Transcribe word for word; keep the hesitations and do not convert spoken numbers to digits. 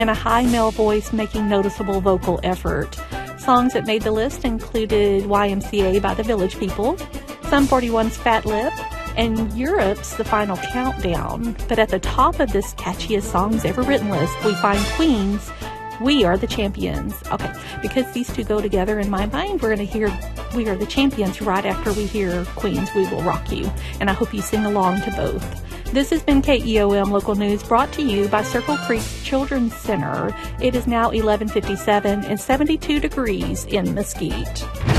and a high male voice making noticeable vocal effort. Songs that made the list included Y M C A by the Village People, Sum forty-one's Fat Lip, and Europe's The Final Countdown. But at the top of this catchiest songs ever written list, we find Queen's We Are the Champions. Okay, because these two go together in my mind, we're going to hear We Are the Champions right after we hear Queen's We Will Rock You. And I hope you sing along to both. This has been K E O M Local News, brought to you by Circle Creek Children's Center. It is now eleven fifty-seven and seventy-two degrees in Mesquite.